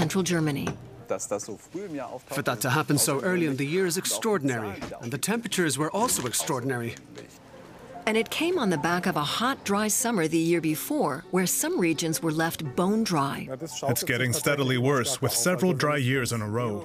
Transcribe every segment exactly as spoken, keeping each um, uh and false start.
central Germany. For that to happen so early in the year is extraordinary, and the temperatures were also extraordinary. And it came on the back of a hot, dry summer the year before, where some regions were left bone dry. It's getting steadily worse, with several dry years in a row.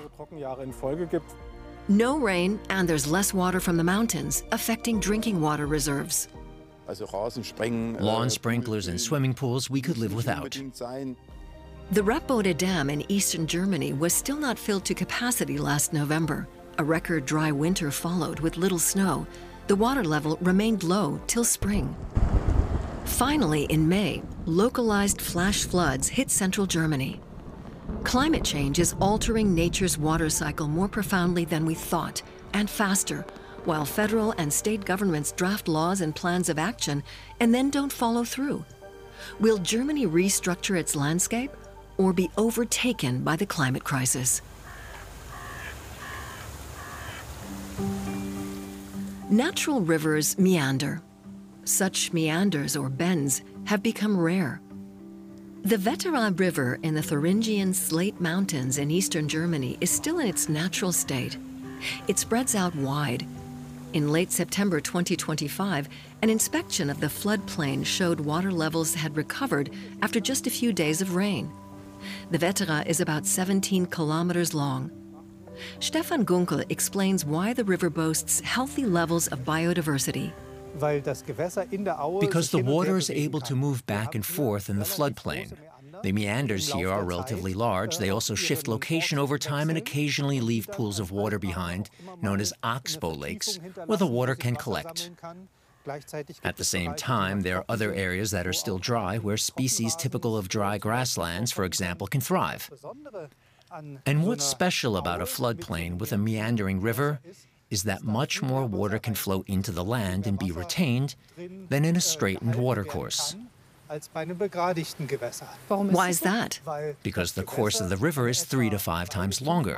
No rain, and there's less water from the mountains, affecting drinking water reserves. Lawn sprinklers and swimming pools we could live without. The Rappbode Dam in eastern Germany was still not filled to capacity last November. A record dry winter followed with little snow. The water level remained low till spring. Finally, in May, localized flash floods hit central Germany. Climate change is altering nature's water cycle more profoundly than we thought, and faster, while federal and state governments draft laws and plans of action and then don't follow through. Will Germany restructure its landscape or be overtaken by the climate crisis? Natural rivers meander. Such meanders, or bends, have become rare. The Wetterau River in the Thuringian Slate Mountains in eastern Germany is still in its natural state. It spreads out wide. In late September twenty twenty-five, an inspection of the floodplain showed water levels had recovered after just a few days of rain. The Wetterau is about seventeen kilometers long. Stefan Gunkel explains why the river boasts healthy levels of biodiversity. Because the water is able to move back and forth in the floodplain. The meanders here are relatively large. They also shift location over time and occasionally leave pools of water behind, known as oxbow lakes, where the water can collect. At the same time, there are other areas that are still dry, where species typical of dry grasslands, for example, can thrive. And what's special about a floodplain with a meandering river is that much more water can flow into the land and be retained than in a straightened watercourse. Why is that? Because the course of the river is three to five times longer.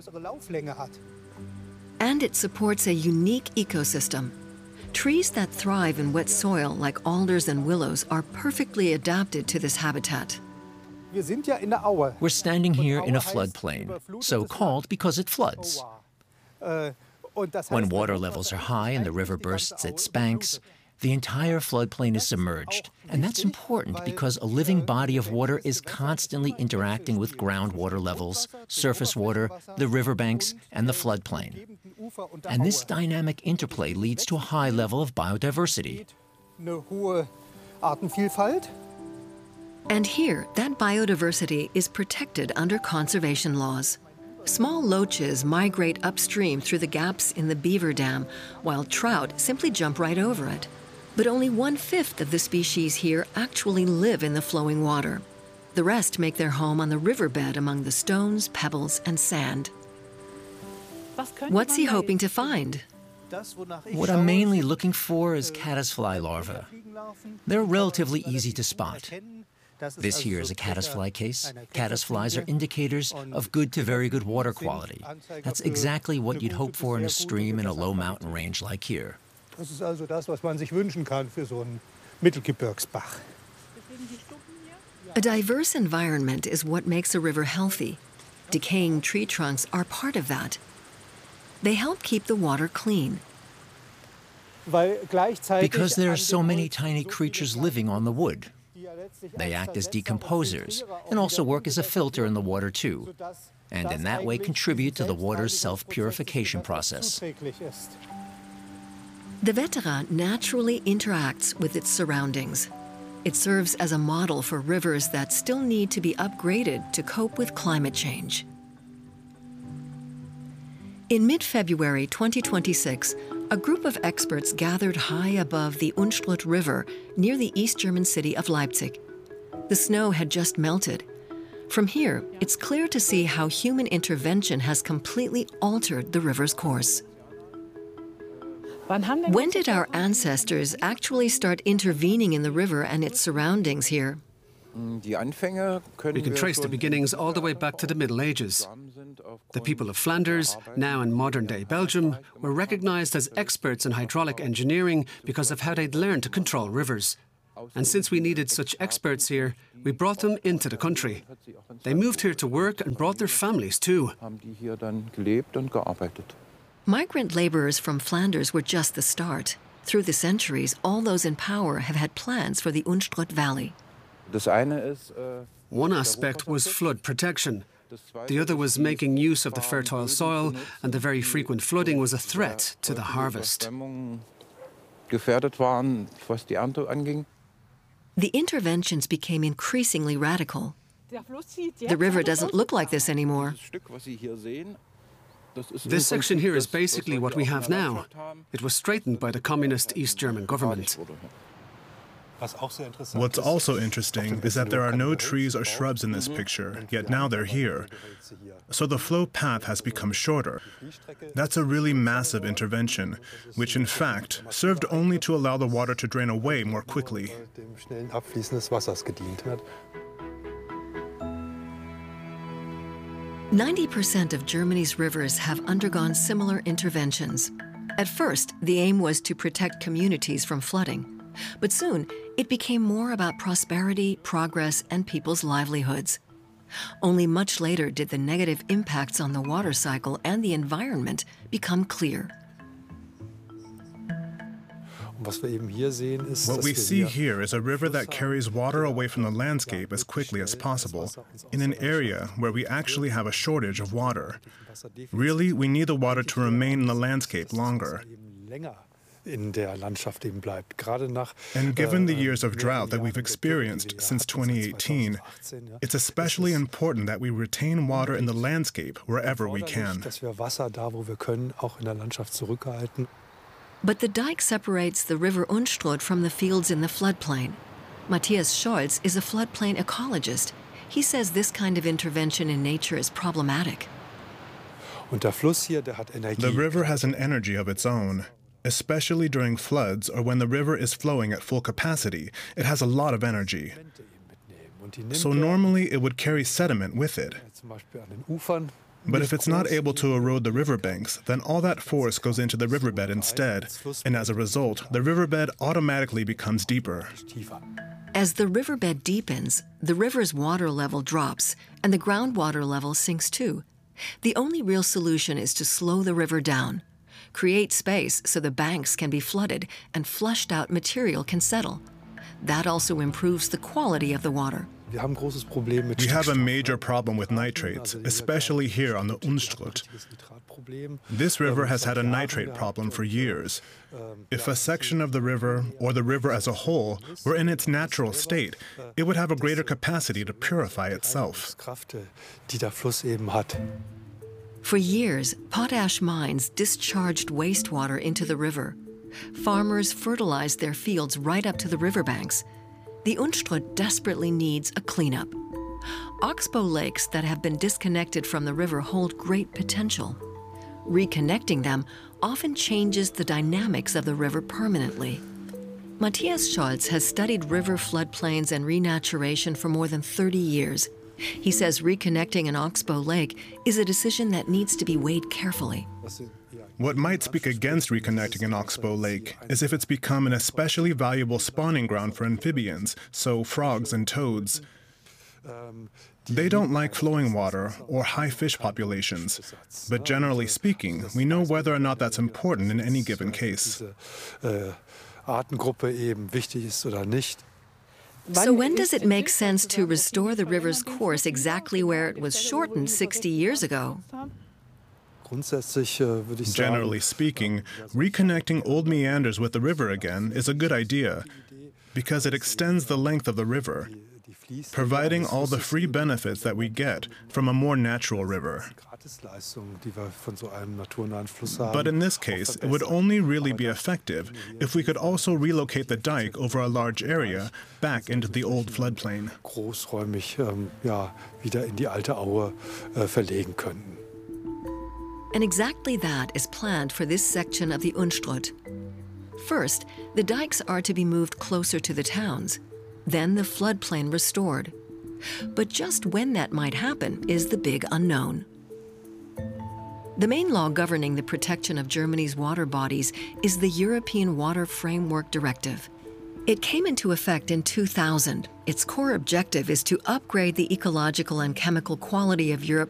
And it supports a unique ecosystem. Trees that thrive in wet soil, like alders and willows, are perfectly adapted to this habitat. We're standing here in a floodplain, so called because it floods. When water levels are high and the river bursts its banks, the entire floodplain is submerged. And that's important because a living body of water is constantly interacting with groundwater levels, surface water, the riverbanks, and the floodplain. And this dynamic interplay leads to a high level of biodiversity. And here, that biodiversity is protected under conservation laws. Small loaches migrate upstream through the gaps in the beaver dam, while trout simply jump right over it. But only one-fifth of the species here actually live in the flowing water. The rest make their home on the riverbed among the stones, pebbles, and sand. What's he hoping to find? What I'm mainly looking for is caddisfly larvae. They're relatively easy to spot. This here is a caddisfly case. Caddisflies are indicators of good to very good water quality. That's exactly what you'd hope for in a stream in a low mountain range like here. A diverse environment is what makes a river healthy. Decaying tree trunks are part of that. They help keep the water clean. Because there are so many tiny creatures living on the wood. They act as decomposers and also work as a filter in the water too, and in that way contribute to the water's self-purification process. The Wetterau naturally interacts with its surroundings. It serves as a model for rivers that still need to be upgraded to cope with climate change. In mid-February twenty twenty-six, a group of experts gathered high above the Unstrut River near the East German city of Leipzig. The snow had just melted. From here, it's clear to see how human intervention has completely altered the river's course. When did our ancestors actually start intervening in the river and its surroundings here? We can trace the beginnings all the way back to the Middle Ages. The people of Flanders, now in modern-day Belgium, were recognized as experts in hydraulic engineering because of how they'd learned to control rivers. And since we needed such experts here, we brought them into the country. They moved here to work and brought their families too. Migrant laborers from Flanders were just the start. Through the centuries, all those in power have had plans for the Unstrut Valley. One aspect was flood protection. The other was making use of the fertile soil, and the very frequent flooding was a threat to the harvest. The interventions became increasingly radical. The river doesn't look like this anymore. This section here is basically what we have now. It was straightened by the communist East German government. What's also interesting is that there are no trees or shrubs in this picture, yet now they're here. So the flow path has become shorter. That's a really massive intervention, which in fact served only to allow the water to drain away more quickly. ninety percent of Germany's rivers have undergone similar interventions. At first, the aim was to protect communities from flooding. But soon, it became more about prosperity, progress, and people's livelihoods. Only much later did the negative impacts on the water cycle and the environment become clear. What we see here is a river that carries water away from the landscape as quickly as possible, in an area where we actually have a shortage of water. Really, we need the water to remain in the landscape longer. And given the years of drought that we've experienced since twenty eighteen, it's especially important that we retain water in the landscape wherever we can. But the dike separates the river Unstrut from the fields in the floodplain. Matthias Scholz is a floodplain ecologist. He says this kind of intervention in nature is problematic. The river has an energy of its own. Especially during floods or when the river is flowing at full capacity, it has a lot of energy. So normally it would carry sediment with it. But if it's not able to erode the riverbanks, then all that force goes into the riverbed instead, and as a result, the riverbed automatically becomes deeper. As the riverbed deepens, the river's water level drops, and the groundwater level sinks too. The only real solution is to slow the river down. Create space so the banks can be flooded and flushed out material can settle. That also improves the quality of the water. We have a major problem with nitrates, especially here on the Unstrut. This river has had a nitrate problem for years. If a section of the river, or the river as a whole, were in its natural state, it would have a greater capacity to purify itself. For years, potash mines discharged wastewater into the river. Farmers fertilized their fields right up to the riverbanks. The Unstrut desperately needs a cleanup. Oxbow lakes that have been disconnected from the river hold great potential. Reconnecting them often changes the dynamics of the river permanently. Matthias Scholz has studied river floodplains and renaturation for more than thirty years. He says reconnecting an Oxbow lake is a decision that needs to be weighed carefully. What might speak against reconnecting an Oxbow lake is if it's become an especially valuable spawning ground for amphibians, so frogs and toads. They don't like flowing water or high fish populations, but generally speaking, we know whether or not that's important in any given case. So when does it make sense to restore the river's course exactly where it was shortened sixty years ago? Generally speaking, reconnecting old meanders with the river again is a good idea because it extends the length of the river, providing all the free benefits that we get from a more natural river. But in this case, it would only really be effective if we could also relocate the dike over a large area back into the old floodplain. And exactly that is planned for this section of the Unstrut. First, the dikes are to be moved closer to the towns, then the floodplain restored. But just when that might happen is the big unknown. The main law governing the protection of Germany's water bodies is the European Water Framework Directive. It came into effect in two thousand. Its core objective is to upgrade the ecological and chemical quality of Europe's